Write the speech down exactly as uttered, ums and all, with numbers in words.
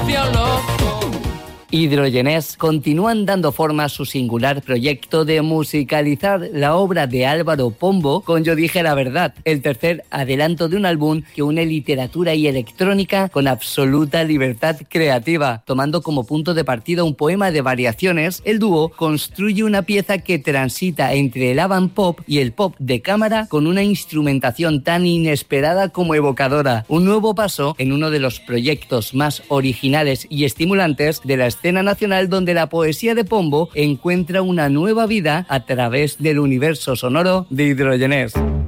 negocio loco. Hidrogenés continúan dando forma a su singular proyecto de musicalizar la obra de Álvaro Pombo con Yo dije la verdad, el tercer adelanto de un álbum que une literatura y electrónica con absoluta libertad creativa. Tomando como punto de partida un poema de variaciones, el dúo construye una pieza que transita entre el avant pop y el pop de cámara con una instrumentación tan inesperada como evocadora. Un nuevo paso en uno de los proyectos más originales y estimulantes de la escena nacional, donde la poesía de Pombo encuentra una nueva vida a través del universo sonoro de Hidrogenés.